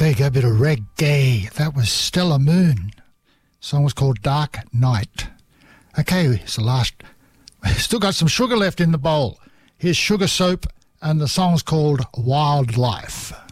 Okay, go a bit of reggae. That was Stella Moon. The song was called Dark Night. Okay, it's the last. Still got some sugar left in the bowl. Here's Sugar Soap, and the song's called Wildlife.